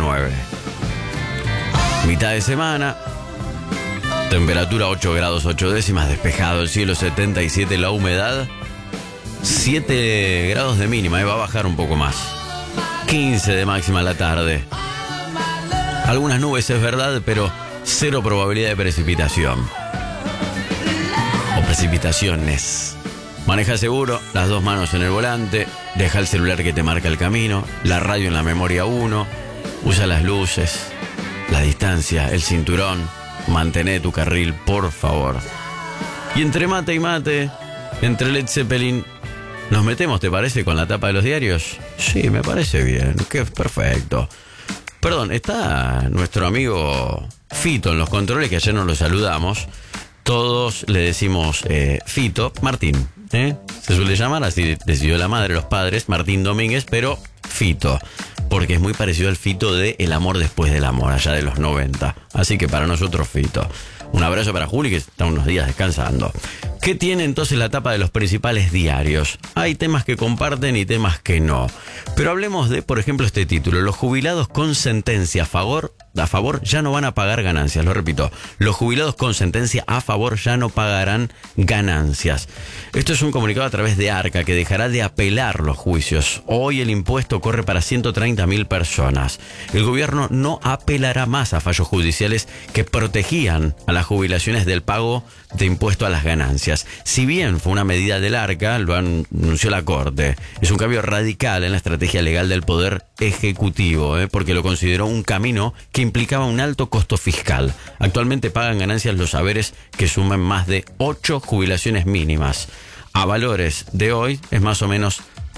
9. Mitad de semana, temperatura 8 grados 8 décimas, despejado el cielo, 77 la humedad, 7 grados de mínima, va a bajar un poco más, 15 de máxima a la tarde. Algunas nubes es verdad, pero cero probabilidad de precipitación. O precipitaciones. Maneja seguro, las dos manos en el volante, deja el celular que te marca el camino, la radio en la memoria 1, usa las luces, la distancia, el cinturón, mantén tu carril, por favor. Y entre mate y mate, entre Led Zeppelin, ¿nos metemos, te parece, con la tapa de los diarios? Sí, me parece bien, que perfecto. Perdón, está nuestro amigo Fito en los controles, que ayer nos lo saludamos. Todos le decimos Fito, Martín, se suele llamar, así decidió la madre, los padres, Martín Domínguez, pero Fito, porque es muy parecido al Fito de El amor después del amor, allá de los 90. Así que para nosotros, Fito. Un abrazo para Juli, que está unos días descansando. ¿Qué tiene entonces la tapa de los principales diarios? Hay temas que comparten y temas que no. Pero hablemos de, por ejemplo, este título. Los jubilados con sentencia a favor ya no van a pagar ganancias. Lo repito, los jubilados con sentencia a favor ya no pagarán ganancias. Esto es un comunicado a través de ARCA que dejará de apelar los juicios. Hoy el impuesto corre para 130.000 personas. El gobierno no apelará más a fallos judiciales que protegían a las jubilaciones del pago de impuesto a las ganancias. Si bien fue una medida del ARCA, lo anunció la Corte. Es un cambio radical en la estrategia legal del Poder Ejecutivo, porque lo consideró un camino que implicaba un alto costo fiscal. Actualmente pagan ganancias los haberes que suman más de 8 jubilaciones mínimas. A valores de hoy es más o menos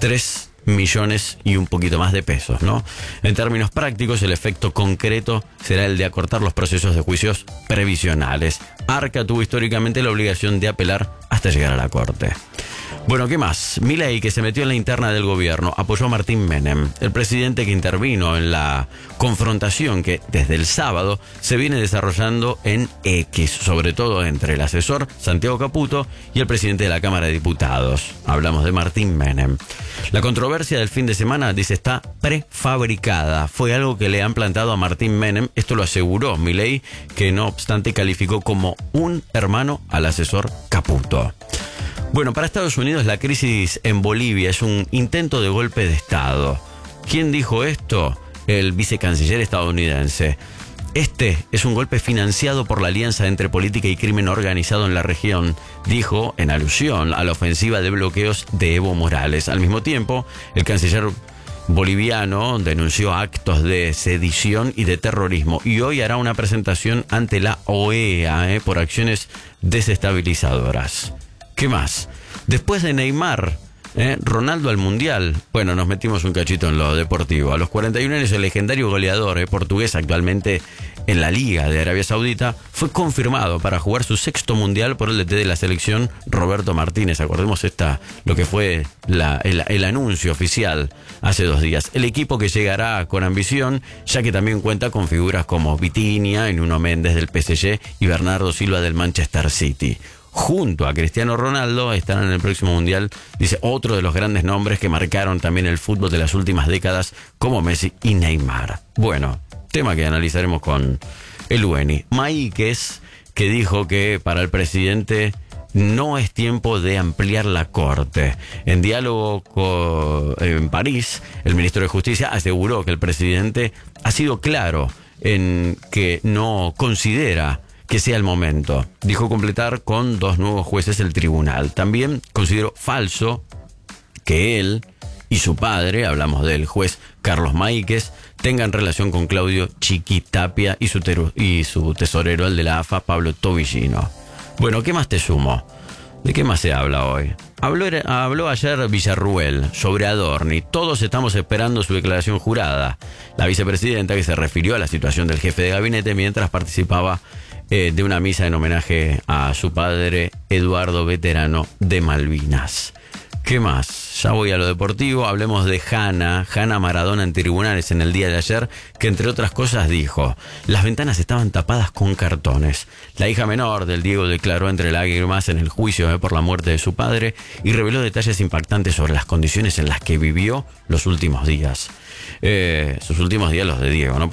3 millones y un poquito más de pesos, ¿no? En términos prácticos, el efecto concreto será el de acortar los procesos de juicios previsionales. ARCA tuvo históricamente la obligación de apelar hasta llegar a la Corte. Bueno, ¿qué más? Milei, que se metió en la interna del gobierno, apoyó a Martín Menem, el presidente que intervino en la confrontación que desde el sábado se viene desarrollando en X, sobre todo entre el asesor Santiago Caputo y el presidente de la Cámara de Diputados. Hablamos de Martín Menem. La controversia del fin de semana, dice, está prefabricada. Fue algo que le han plantado a Martín Menem. Esto lo aseguró Milei, que no obstante calificó como un hermano al asesor Caputo. Bueno, para Estados Unidos la crisis en Bolivia es un intento de golpe de Estado. ¿Quién dijo esto? El vicecanciller estadounidense. Este es un golpe financiado por la alianza entre política y crimen organizado en la región, dijo en alusión a la ofensiva de bloqueos de Evo Morales. Al mismo tiempo, el canciller boliviano denunció actos de sedición y de terrorismo y hoy hará una presentación ante la OEA por acciones desestabilizadoras. ¿Qué más? Después de Neymar, Ronaldo al Mundial. Bueno, nos metimos un cachito en lo deportivo. A los 41 años, el legendario goleador portugués, actualmente en la Liga de Arabia Saudita, fue confirmado para jugar su 6º Mundial por el DT de la selección, Roberto Martínez. Acordemos lo que fue el anuncio oficial hace 2 días. El equipo que llegará con ambición, ya que también cuenta con figuras como Vitinha, Nuno Méndez del PSG y Bernardo Silva del Manchester City. Junto a Cristiano Ronaldo estarán en el próximo Mundial, dice, otro de los grandes nombres que marcaron también el fútbol de las últimas décadas, como Messi y Neymar. Bueno, tema que analizaremos con el Ueni. Maíquez, que dijo que para el presidente no es tiempo de ampliar la Corte. En diálogo en París, el ministro de Justicia aseguró que el presidente ha sido claro en que no considera que sea el momento. Dijo completar con 2 nuevos jueces el tribunal. También consideró falso que él y su padre, hablamos del juez Carlos Maíquez, tengan relación con Claudio Chiquitapia y su tesorero, el de la AFA, Pablo Tobillino. Bueno, ¿qué más te sumo? ¿De qué más se habla hoy? Habló ayer Villarruel sobre Adorni. Todos estamos esperando su declaración jurada. La vicepresidenta, que se refirió a la situación del jefe de gabinete mientras participaba de una misa en homenaje a su padre, Eduardo, veterano de Malvinas. ¿Qué más? Ya voy a lo deportivo. Hablemos de Hanna Maradona en tribunales en el día de ayer, que entre otras cosas dijo: las ventanas estaban tapadas con cartones. La hija menor del Diego declaró entre lágrimas en el juicio por la muerte de su padre y reveló detalles impactantes sobre las condiciones en las que vivió los últimos días. Sus últimos días, los de Diego, ¿no?